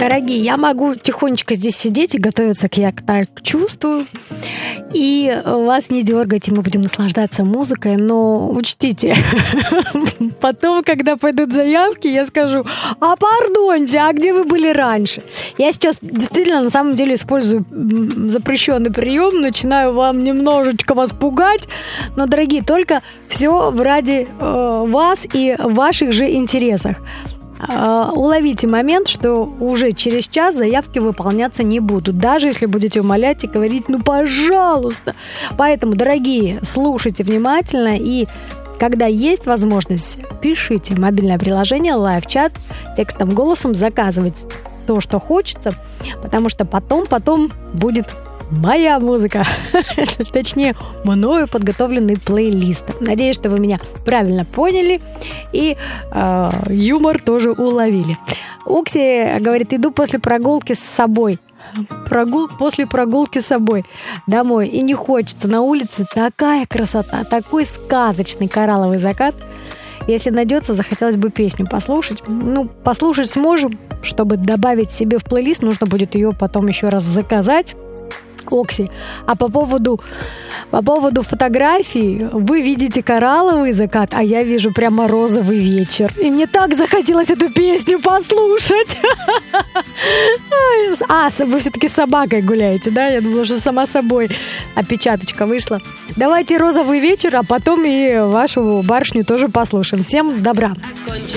Дорогие, я могу тихонечко здесь сидеть и готовиться к «Я так чувствую», и вас не дергать, и мы будем наслаждаться музыкой, но учтите, потом, когда пойдут заявки, я скажу: а пардоньте, а где вы были раньше? Я сейчас действительно на самом деле использую запрещенный прием, начинаю вам немножечко вас пугать, но, дорогие, только все ради вас и ваших же интересах. Уловите момент, что уже через час заявки выполняться не будут, даже если будете умолять и говорить: ну, пожалуйста. Поэтому, дорогие, слушайте внимательно, и когда есть возможность, пишите в мобильное приложение LiveChat текстом, голосом, заказывайте то, что хочется, потому что потом будет моя музыка, точнее, мною подготовленный плейлист. Надеюсь, что вы меня правильно поняли и юмор тоже уловили. Окси говорит: иду после прогулки с собой. После прогулки с собой домой. И не хочется. На улице такая красота, такой сказочный коралловый закат. Если найдется, захотелось бы песню послушать. Ну, послушать сможем. Чтобы добавить себе в плейлист, нужно будет ее потом еще раз заказать. Окси. А по поводу фотографий, вы видите коралловый закат, а я вижу прямо розовый вечер. И мне так захотелось эту песню послушать. Вы все-таки с собакой гуляете, да? Я думала, что сама собой опечаточка вышла. Давайте розовый вечер, а потом и вашу барышню тоже послушаем. Всем добра.